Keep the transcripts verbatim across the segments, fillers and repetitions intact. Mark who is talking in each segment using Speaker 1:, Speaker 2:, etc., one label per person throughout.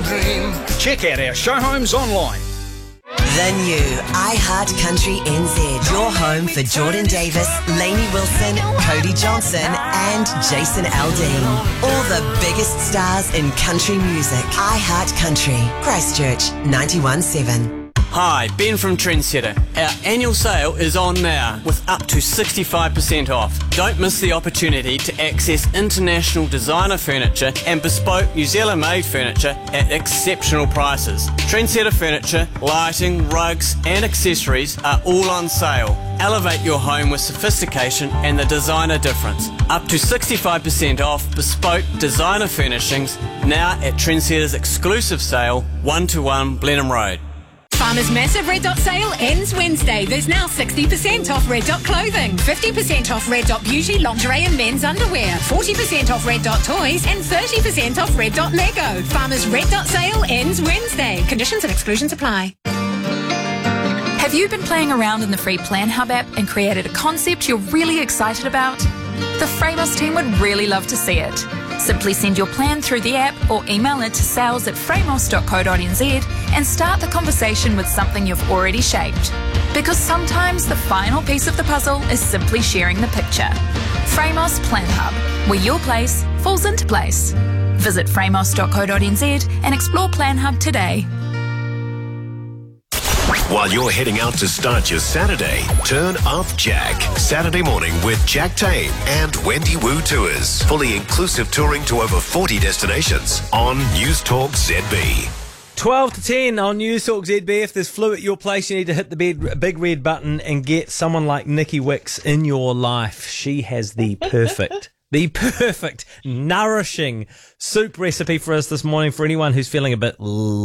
Speaker 1: dream. Check out our show homes online.
Speaker 2: The new iHeartCountry N Z. Your home for Jordan Davis, Lainey Wilson, Cody Johnson and Jason Aldean. All the biggest stars in country music. iHeartCountry. Christchurch, ninety-one point seven.
Speaker 3: Hi, Ben from Trendsetter. Our annual sale is on now with up to sixty-five percent off. Don't miss the opportunity to access international designer furniture and bespoke New Zealand-made furniture at exceptional prices. Trendsetter furniture, lighting, rugs and accessories are all on sale. Elevate your home with sophistication and the designer difference. Up to sixty-five percent off bespoke designer furnishings now at Trendsetter's exclusive sale, one to one Blenheim Road.
Speaker 4: Farmer's massive Red Dot sale ends Wednesday. There's now sixty percent off Red Dot clothing, fifty percent off Red Dot beauty, lingerie and men's underwear, forty percent off Red Dot toys and thirty percent off Red Dot Lego. Farmer's Red Dot sale ends Wednesday. Conditions and exclusions apply.
Speaker 5: Have you been playing around in the free Plan Hub app and created a concept you're really excited about? The Framos team would really love to see it. Simply send your plan through the app or email it to sales at framos dot co dot n z and start the conversation with something you've already shaped. Because sometimes the final piece of the puzzle is simply sharing the picture. Framos Plan Hub, where your place falls into place. Visit framos dot co dot n z and explore Plan Hub today.
Speaker 6: While you're heading out to start your Saturday, turn off Jack. Saturday morning with Jack Tame and Wendy Wu Tours. Fully inclusive touring to over forty destinations on News Talk Z B.
Speaker 7: twelve to ten on News Talk Z B. If there's flu at your place, you need to hit the big, big red button and get someone like Nikki Wicks in your life. She has the perfect... The perfect, nourishing soup recipe for us this morning for anyone who's feeling a bit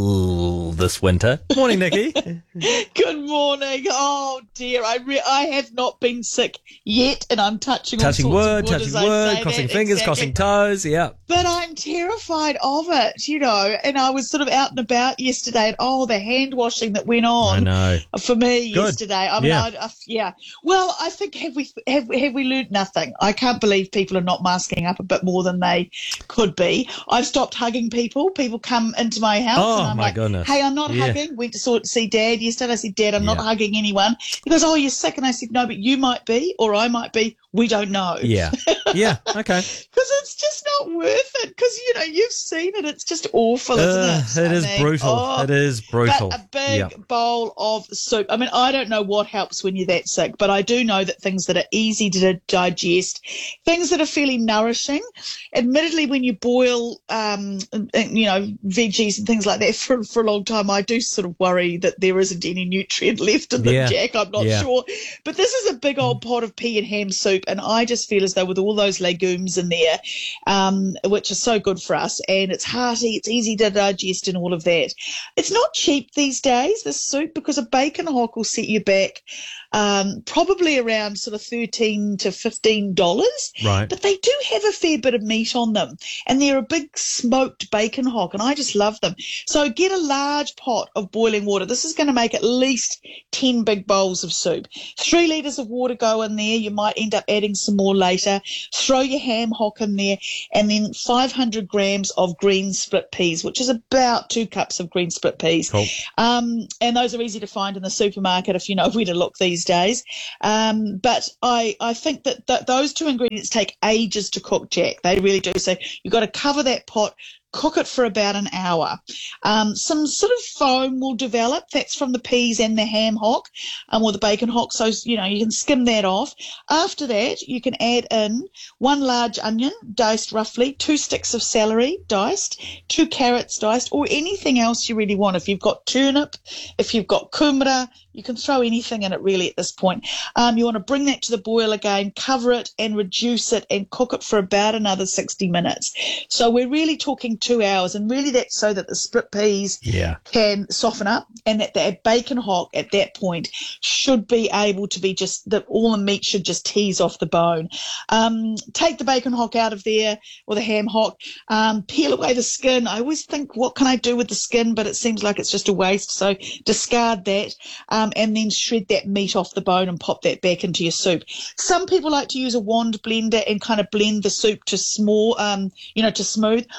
Speaker 7: l- this winter. Morning, Nikki.
Speaker 8: Good morning. Oh, dear. I re- I have not been sick yet, and I'm touching,
Speaker 7: touching
Speaker 8: all
Speaker 7: wood,
Speaker 8: sorts of wood,
Speaker 7: touching wood, crossing
Speaker 8: that.
Speaker 7: fingers,
Speaker 8: exactly.
Speaker 7: crossing toes, yeah.
Speaker 8: But I'm terrified of it, you know, and I was sort of out and about yesterday, and oh, the hand washing that went on.
Speaker 7: I know.
Speaker 8: For me
Speaker 7: Good.
Speaker 8: yesterday. I mean,
Speaker 7: Yeah.
Speaker 8: I, I, yeah. Well, I think have we have, have we learned nothing? I can't believe people are not masking up a bit more than they could be. I've stopped hugging people. People come into my house
Speaker 7: Oh,
Speaker 8: and I'm
Speaker 7: my
Speaker 8: like,
Speaker 7: goodness.
Speaker 8: hey, I'm not
Speaker 7: Yeah.
Speaker 8: hugging. Went to sort see Dad yesterday. I said, Dad, I'm not
Speaker 7: Yeah.
Speaker 8: hugging anyone. He goes, oh, you're sick. And I said, no, but you might be or I might be. We don't know.
Speaker 7: Yeah. Yeah. Okay.
Speaker 8: Because it's just not worth it. Because, you know, you've seen it. It's just awful, isn't
Speaker 7: Uh,
Speaker 8: it?
Speaker 7: it
Speaker 8: I
Speaker 7: is
Speaker 8: mean,
Speaker 7: brutal.
Speaker 8: oh,
Speaker 7: It is brutal.
Speaker 8: But a big
Speaker 7: Yep.
Speaker 8: bowl of soup. I mean, I don't know what helps when you're that sick, but I do know that things that are easy to digest, things that are fairly nourishing. Admittedly, when you boil, um, you know, veggies and things like that for, for a long time, I do sort of worry that there isn't any nutrient left in them,
Speaker 7: Yeah.
Speaker 8: Jack. I'm not
Speaker 7: Yeah.
Speaker 8: sure. But this is a big old pot of pea and ham soup, and I just feel as though with all those legumes in there, um, which are so good for us, and it's hearty, it's easy to digest and all of that. It's not cheap these days, this soup, because a bacon hock will set you back um, probably around sort of thirteen to fifteen dollars.
Speaker 7: Right.
Speaker 8: But they do have a fair bit of meat on them, and they're a big smoked bacon hock, and I just love them. So get a large pot of boiling water. This is going to make at least ten big bowls of soup. Three litres of water go in there. You might end up adding some more later. Throw your ham hock in there, and then five hundred grams of green split peas, which is about two cups of green split peas.
Speaker 7: Cool.
Speaker 8: Um, and those are easy to find in the supermarket if you know where to look these days. Um, but I, I think that, that those two ingredients take ages to cook, Jack. They really do. So you've got to cover that pot, cook it for about an hour. Um, some sort of foam will develop. That's from the peas and the ham hock, um, or the bacon hock. So, you know, you can skim that off. After that, you can add in one large onion, diced roughly, two sticks of celery, diced, two carrots, diced, or anything else you really want. If you've got turnip, if you've got kumara, you can throw anything in it really at this point. Um, you want to bring that to the boil again, cover it and reduce it and cook it for about another sixty minutes. So we're really talking two hours, and really that's so that the split peas
Speaker 7: Yeah.
Speaker 8: can soften up, and that that bacon hock at that point should be able to be just, that all the meat should just tease off the bone. Um, take the bacon hock out of there, or the ham hock, um, peel away the skin. I always think, what can I do with the skin? But it seems like it's just a waste, so discard that. Um, and then shred that meat off the bone and pop that back into your soup. Some people like to use a wand blender and kind of blend the soup to small, um, you know, to smooth. So I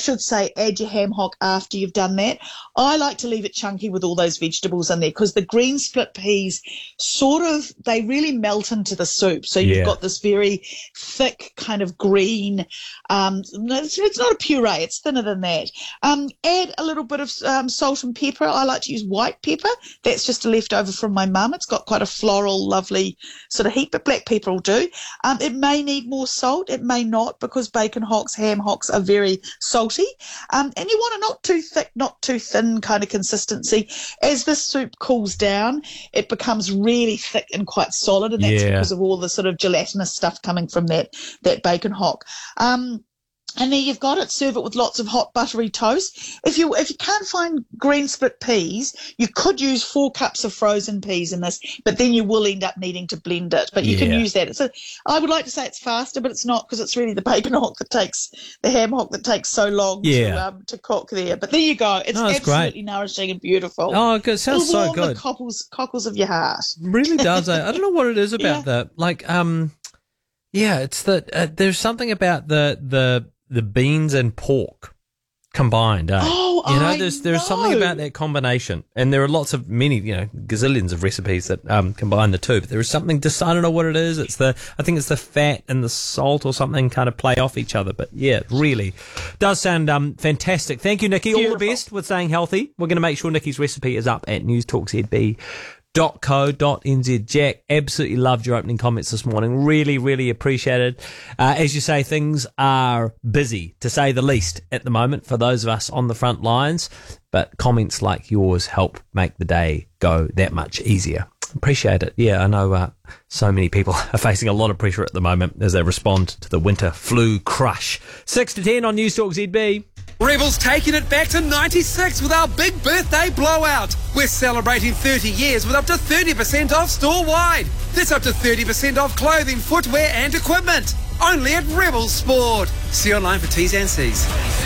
Speaker 8: should say add your ham hock after you've done that. I like to leave it chunky with all those vegetables in there because the green split peas sort of, they really melt into the soup. So you've
Speaker 7: Yeah.
Speaker 8: got this very thick kind of green, um, it's, it's not a puree, it's thinner than that. Um, add a little bit of um, salt and pepper. I like to use white pepper. That's just a leftover from my mum. It's got quite a floral, lovely sort of heat, but black pepper will do. Um, it may need more salt. It may not because bacon hocks, ham hocks are very salty. Um, and you want a not too thick, not too thin kind of consistency. As this soup cools down, it becomes really thick and quite solid, and that's
Speaker 7: Yeah.
Speaker 8: because of all the sort of gelatinous stuff coming from that, that bacon hock. Um, And there you've got it. Serve it with lots of hot buttery toast. If you if you can't find green split peas, you could use four cups of frozen peas in this, but then you will end up needing to blend it. But you can
Speaker 7: Yeah.
Speaker 8: use that. It's a, I would like to say it's faster, but it's not because it's really the bacon hock that takes, the ham hock that takes so long
Speaker 7: Yeah.
Speaker 8: to um, to cook there. But there you go. It's
Speaker 7: No, it's
Speaker 8: absolutely
Speaker 7: great.
Speaker 8: nourishing and beautiful.
Speaker 7: Oh, good. Sounds
Speaker 8: It'll
Speaker 7: so
Speaker 8: warm
Speaker 7: good.
Speaker 8: the cockles, cockles of your heart.
Speaker 7: Really does. eh? I don't know what it is about
Speaker 8: Yeah.
Speaker 7: that. Like, um, yeah, it's that uh, there's something about the the the beans and pork combined. Eh?
Speaker 8: Oh,
Speaker 7: you know,
Speaker 8: I
Speaker 7: there's there's something
Speaker 8: know.
Speaker 7: about that combination, and there are lots of many, you know, gazillions of recipes that um combine the two. But there is something just I don't know what it is. It's the I think it's the fat and the salt or something kind of play off each other. But yeah, it really does sound um fantastic. Thank you, Nikki. All the
Speaker 8: Beautiful.
Speaker 7: best with staying healthy. We're going to make sure Nikki's recipe is up at news talk Z B dot co dot n z. Jack, absolutely loved your opening comments this morning. Really, really appreciated. Uh, as you say, things are busy, to say the least, at the moment for those of us on the front lines. But comments like yours help make the day go that much easier. Appreciate it. Yeah, I know uh, so many people are facing a lot of pressure at the moment as they respond to the winter flu crush. six to ten on News Talk Z B.
Speaker 9: Rebels taking it back to ninety-six with our big birthday blowout. We're celebrating thirty years with up to thirty percent off store-wide. That's up to thirty percent off clothing, footwear and equipment. Only at Rebels Sport. See online for T's and C's.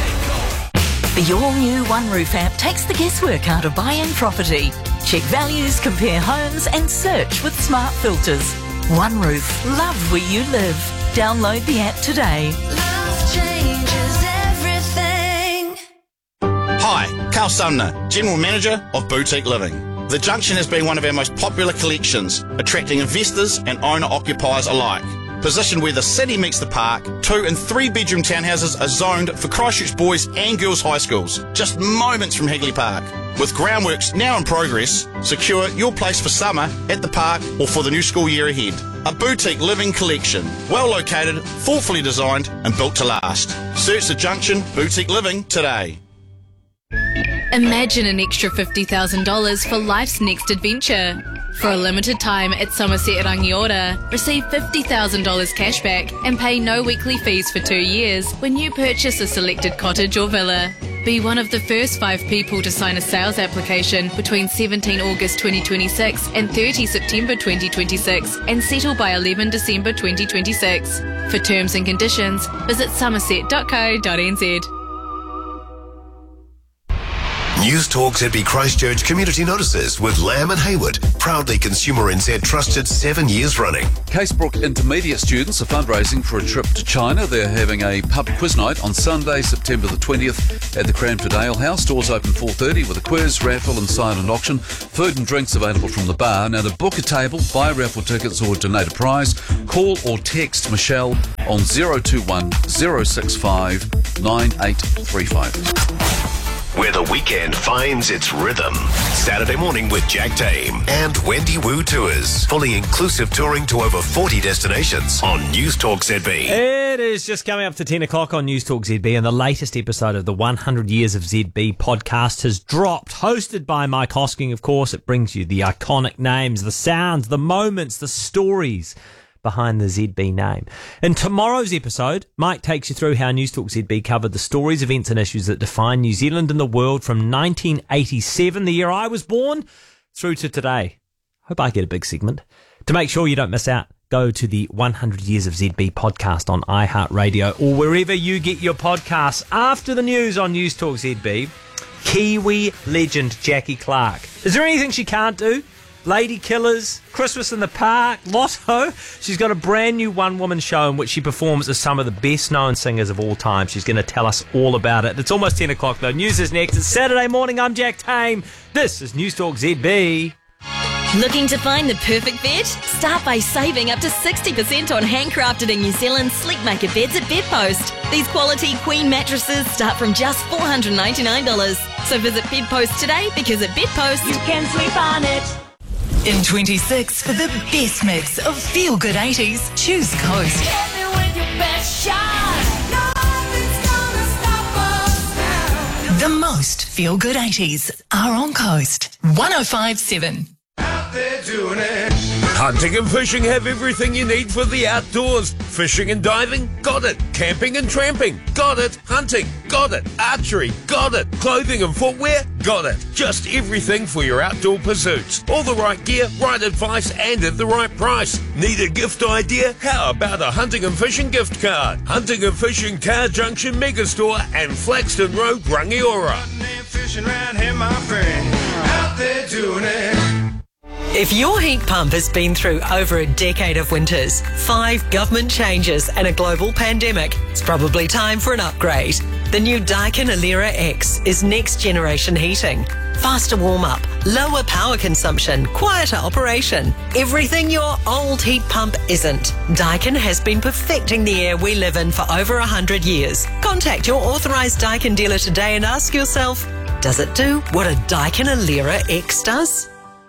Speaker 10: The all-new One Roof app takes the guesswork out of buying property. Check values, compare homes and search with smart filters. One Roof. Love where you live. Download the app today.
Speaker 11: Love changes everything.
Speaker 12: Hi, Carl Sumner, General Manager of Boutique Living. The Junction has been one of our most popular collections, attracting investors and owner-occupiers alike. Positioned where the city meets the park, two and three bedroom townhouses are zoned for Christchurch boys and girls high schools, just moments from Higley Park. With groundworks now in progress, secure your place for summer at the park or for the new school year ahead. A boutique living collection, well located, thoughtfully designed and built to last. Search The Junction Boutique Living today.
Speaker 13: Imagine an extra fifty thousand dollars for life's next adventure. For a limited time at Somerset Rangiora, receive fifty thousand dollars cash back and pay no weekly fees for two years when you purchase a selected cottage or villa. Be one of the first five people to sign a sales application between seventeenth August twenty twenty-six and thirtieth September twenty twenty-six and settle by eleventh December twenty twenty-six. For terms and conditions, visit somerset dot co dot n z.
Speaker 6: News Talk Z B Christchurch Community Notices with Lamb and Hayward. Proudly Consumer N Z trusted seven years running.
Speaker 14: Casebrook Intermediate students are fundraising for a trip to China. They're having a pub quiz night on Sunday, September the twentieth at the Cranford Ale House. Doors open four thirty with a quiz, raffle and silent auction. Food and drinks available from the bar. Now to book a table, buy raffle tickets or donate a prize, call or text Michelle on zero two one zero six five nine eight three five.
Speaker 6: Where the weekend finds its rhythm. Saturday morning with Jack Tame and Wendy Wu Tours. Fully inclusive touring to over forty destinations on News Talk Z B.
Speaker 7: It is just coming up to ten o'clock on News Talk Z B, and the latest episode of the one hundred Years of Z B podcast has dropped. Hosted by Mike Hosking, of course. It brings you the iconic names, the sounds, the moments, the stories behind the Z B name. In tomorrow's episode, Mike takes you through how News Talk Z B covered the stories, events and issues that define New Zealand and the world from nineteen eighty-seven, the year I was born, through to today. Hope I get a big segment. To make sure you don't miss out, go to the one hundred Years of Z B podcast on iHeartRadio or wherever you get your podcasts. After the news on News Talk Z B, Kiwi legend Jackie Clark. Is there anything she can't do? Lady Killers, Christmas in the Park, Lotto. She's got a brand new one-woman show in which she performs as some of the best-known singers of all time. She's going to tell us all about it. It's almost ten o'clock, though. News is next. It's Saturday morning. I'm Jack Tame. This is News Talk Z B.
Speaker 15: Looking to find the perfect bed? Start by saving up to sixty percent on handcrafted in New Zealand Sleepmaker beds at Bedpost. These quality queen mattresses start from just four hundred ninety-nine dollars. So visit Bedpost today because at Bedpost, you can sleep on it.
Speaker 10: In twenty-six, for the best mix of feel-good eighties, choose Coast.
Speaker 11: Hit me with your best shot. Nothing's gonna stop us now.
Speaker 10: The most feel-good eighties are on Coast. one oh five point seven.
Speaker 16: They're doing it. Hunting and fishing have everything you need for the outdoors. Fishing and diving? Got it. Camping and tramping? Got it. Hunting? Got it. Archery? Got it. Clothing and footwear? Got it. Just everything for your outdoor pursuits. All the right gear, right advice, and at the right price. Need a gift idea? How about a hunting and fishing gift card? Hunting and Fishing Car Junction Megastore and Flaxton Road, Rangiora. Fishing around here, my friend. Out there doing it.
Speaker 2: If your heat pump has been through over a decade of winters, five government changes and a global pandemic, it's probably time for an upgrade. The new Daikin Alera X is next generation heating. Faster warm-up, lower power consumption, quieter operation. Everything your old heat pump isn't. Daikin has been perfecting the air we live in for over one hundred years. Contact your authorised Daikin dealer today and ask yourself, does it do what a Daikin Alera X does?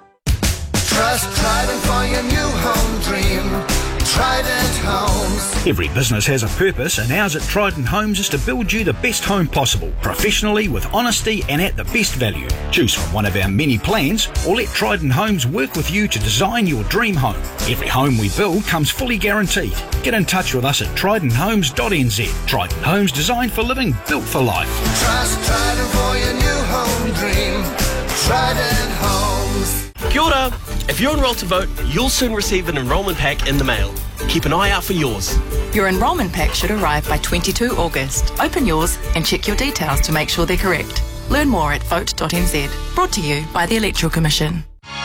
Speaker 11: Trust Trident for your new home dream. Trident Homes.
Speaker 17: Every business has a purpose, and ours at Trident Homes is to build you the best home possible, professionally, with honesty and at the best value. Choose from one of our many plans, or let Trident Homes work with you to design your dream home. Every home we build comes fully guaranteed. Get in touch with us at trident homes dot n z. Trident Homes, designed for living, built for life.
Speaker 11: Trust Trident for your new home dream. Trident Homes.
Speaker 18: Kia ora. If you're enrolled to vote, you'll soon receive an enrolment pack in the mail. Keep an eye out for yours.
Speaker 19: Your enrolment pack should arrive by the twenty-second of August. Open yours and check your details to make sure they're correct. Learn more at vote dot n z. Brought to you by the Electoral Commission.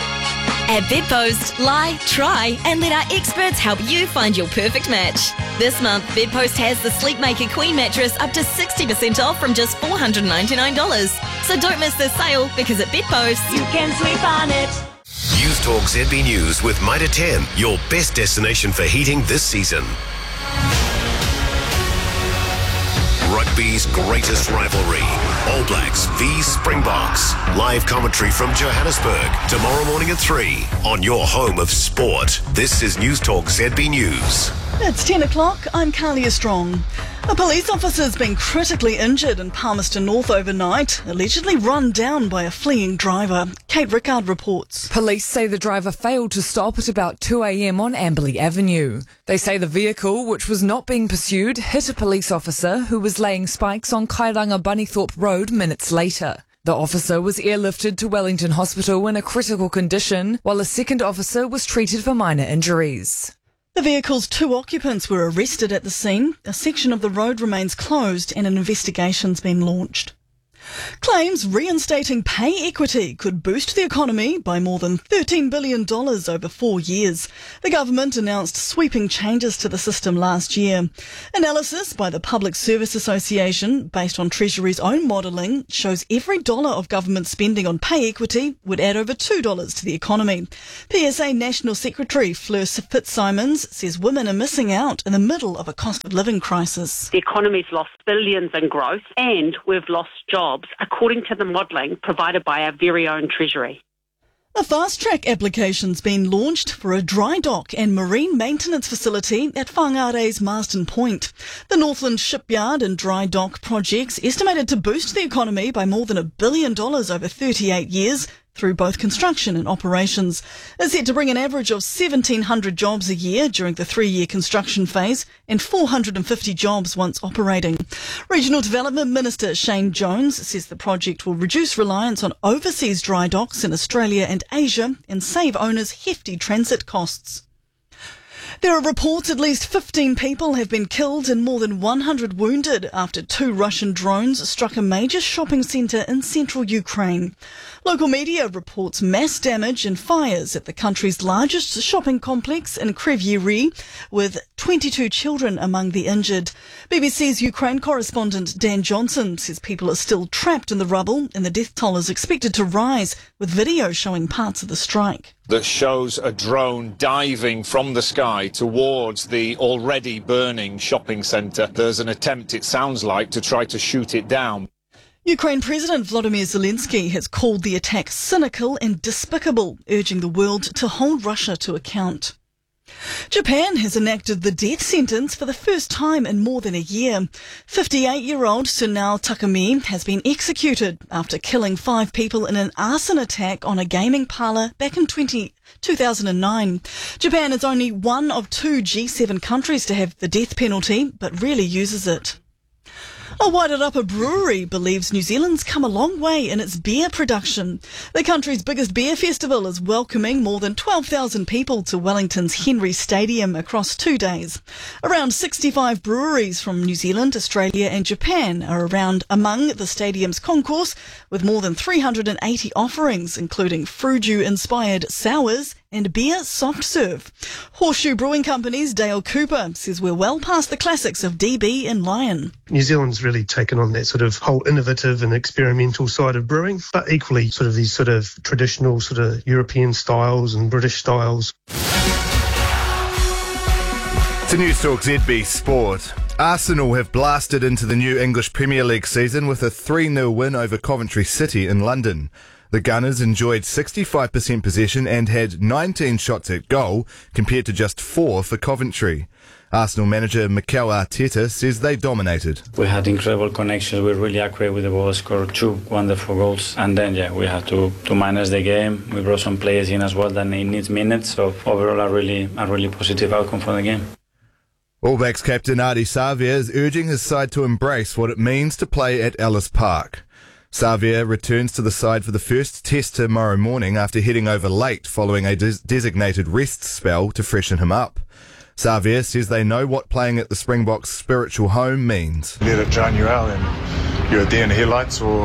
Speaker 15: At Bedpost, lie, try, and let our experts help you find your perfect match. This month, Bedpost has the Sleepmaker Queen mattress up to sixty percent off from just four hundred ninety-nine dollars. So don't miss this sale because at Bedpost, you can sleep on it.
Speaker 6: News Talk Z B News with Mitre ten, your best destination for heating this season. Rugby's greatest rivalry. All Blacks v Springboks. Live commentary from Johannesburg tomorrow morning at three on your home of sport. This is News Talk Z B News.
Speaker 20: It's ten o'clock. I'm Carlia Strong. A police officer's been critically injured in Palmerston North overnight, allegedly run down by a fleeing driver. Kate Rickard reports.
Speaker 21: Police say the driver failed to stop at about two a.m. on Amberley Avenue. They say the vehicle, which was not being pursued, hit a police officer who was laying spikes on Kairanga Bunnythorpe Road minutes later. The officer was airlifted to Wellington Hospital in a critical condition, while a second officer was treated for minor injuries.
Speaker 20: The vehicle's two occupants were arrested at the scene. A section of the road remains closed and an investigation's been launched. Claims reinstating pay equity could boost the economy by more than thirteen billion dollars over four years. The government announced sweeping changes to the system last year. Analysis by the Public Service Association, based on Treasury's own modelling, shows every dollar of government spending on pay equity would add over two dollars to the economy. P S A National Secretary Fleur Fitzsimons says women are missing out in the middle of a cost of living crisis.
Speaker 22: The economy's lost billions in growth and we've lost jobs, according to the modelling provided by our very own Treasury.
Speaker 20: A fast-track application's been launched for a dry dock and marine maintenance facility at Whangare's Marsden Point. The Northland Shipyard and Dry Dock projects, estimated to boost the economy by more than a billion dollars over thirty-eight years, through both construction and operations, is set to bring an average of seventeen hundred jobs a year during the three-year construction phase and four hundred fifty jobs once operating. Regional Development Minister Shane Jones says the project will reduce reliance on overseas dry docks in Australia and Asia and save owners hefty transit costs. There are reports at least fifteen people have been killed and more than one hundred wounded after two Russian drones struck a major shopping centre in central Ukraine. Local media reports mass damage and fires at the country's largest shopping complex in Kryvyi Rih, with twenty-two children among the injured. B B C's Ukraine correspondent Dan Johnson says people are still trapped in the rubble and the death toll is expected to rise, with video showing parts of the strike.
Speaker 1: That shows a drone diving from the sky towards the already burning shopping centre. There's an attempt, it sounds like, to try to shoot it down.
Speaker 20: Ukraine President Volodymyr Zelensky has called the attack cynical and despicable, urging the world to hold Russia to account. Japan has enacted the death sentence for the first time in more than a year. fifty-eight-year-old Sunao Takumi has been executed after killing five people in an arson attack on a gaming parlour back in two thousand nine. Japan is only one of two G seven countries to have the death penalty, but rarely uses it. A Wairarapa brewery believes New Zealand's come a long way in its beer production. The country's biggest beer festival is welcoming more than twelve thousand people to Wellington's Henry Stadium across two days. Around sixty-five breweries from New Zealand, Australia and Japan are around among the stadium's concourse, with more than three hundred eighty offerings, including fruju-inspired sours and beer soft serve. Horseshoe Brewing Company's Dale Cooper says we're well past the classics of D B and Lion.
Speaker 3: New Zealand's really taken on that sort of whole innovative and experimental side of brewing, but equally sort of these sort of traditional sort of European styles and British styles.
Speaker 23: To News Talk Z B Sport. Arsenal have blasted into the new English Premier League season with a three nil win over Coventry City in London. The Gunners enjoyed sixty-five percent possession and had nineteen shots at goal, compared to just four for Coventry. Arsenal manager Mikel Arteta says they dominated.
Speaker 24: We had incredible connections. We were really accurate with the ball, scored two wonderful goals. And then, yeah, we had to, to manage the game. We brought some players in as well that need minutes. So overall, a really, a really positive outcome for the game.
Speaker 23: All Blacks captain Ardie Savea is urging his side to embrace what it means to play at Ellis Park. Savea returns to the side for the first test tomorrow morning after heading over late following a des- designated rest spell to freshen him up. Savea says they know what playing at the Springboks' spiritual home means.
Speaker 25: Let it drown you out and you're a deer in the headlights, or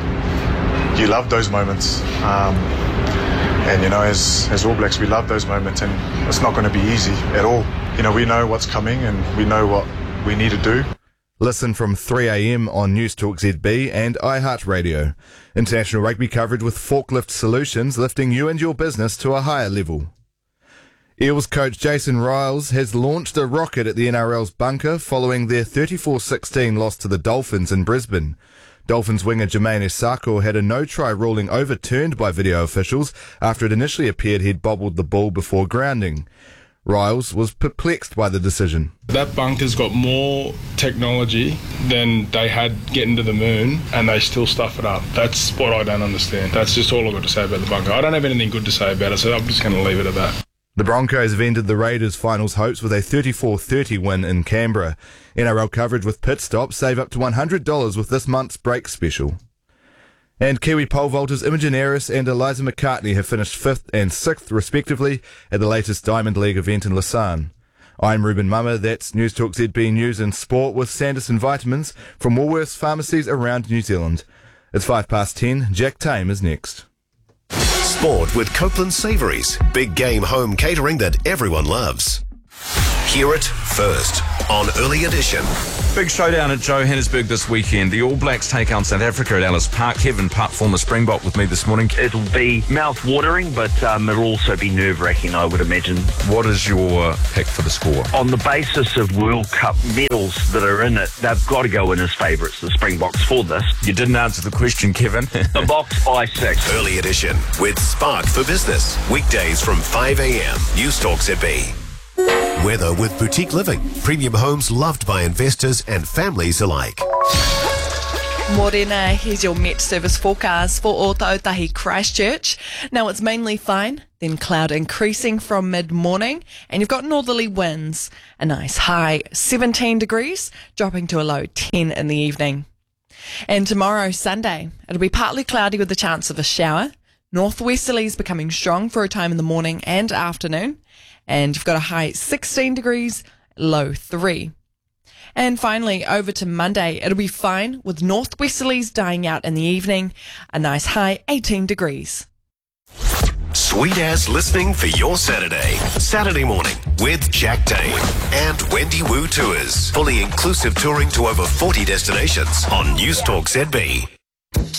Speaker 25: you love those moments. Um, and, you know, as, as All Blacks, we love those moments, and it's not going to be easy at all. You know, we know what's coming and we know what we need to do.
Speaker 23: Listen from three a.m. on News Talk Z B and iHeartRadio. International rugby coverage with Forklift Solutions, lifting you and your business to a higher level. Eels coach Jason Riles has launched a rocket at the N R L's bunker following their thirty-four sixteen loss to the Dolphins in Brisbane. Dolphins winger Jermaine Esako had a no-try ruling overturned by video officials after it initially appeared he'd bobbled the ball before grounding. Riles was perplexed by the decision.
Speaker 26: That bunker's got more technology than they had getting to the moon, and they still stuff it up. That's what I don't understand. That's just all I've got to say about the bunker. I don't have anything good to say about it, so I'm just going to leave it at that.
Speaker 23: The Broncos have ended the Raiders' finals hopes with a thirty-four thirty win in Canberra. N R L coverage with pit stops. Save up to one hundred dollars with this month's break special. And Kiwi pole vaulters Imogen Eris and Eliza McCartney have finished fifth and sixth, respectively, at the latest Diamond League event in Lausanne. I'm Ruben Mummer. That's News Talk Z B News and Sport with Sanderson Vitamins from Woolworths pharmacies around New Zealand. It's five past ten. Jack Tame is next.
Speaker 6: Sport with Copeland Savouries. Big game home catering that everyone loves. Hear it first on Early Edition.
Speaker 27: Big showdown at Johannesburg this weekend. The All Blacks take on South Africa at Ellis Park. Kevin Putt, former Springbok, with me this morning.
Speaker 28: It'll be mouth-watering, but um, it'll also be nerve-wracking, I would imagine.
Speaker 27: What is your pick for the score?
Speaker 28: On the basis of World Cup medals that are in it, they've got to go in as favourites, the Springboks, for this.
Speaker 27: You didn't answer the question, Kevin.
Speaker 28: The Boks by six.
Speaker 6: Early Edition with Spark for Business. Weekdays from five a.m. News Talk Z B. Weather with Boutique Living. Premium homes loved by investors and families alike.
Speaker 29: Morena, here's your Met Service forecast for Ōtautahi Christchurch. Now it's mainly fine, then cloud increasing from mid-morning, and you've got northerly winds. A nice high seventeen degrees, dropping to a low ten in the evening. And tomorrow, Sunday, it'll be partly cloudy with the chance of a shower. Northwesterlies becoming strong for a time in the morning and afternoon. and you've got a high sixteen degrees, low three. And finally, over to Monday, it'll be fine with northwesterlies dying out in the evening, a nice high eighteen degrees.
Speaker 6: Sweet as listening for your Saturday. Saturday morning with Jack Dane and Wendy Woo Tours. Fully inclusive touring to over forty destinations on News Talk Z B.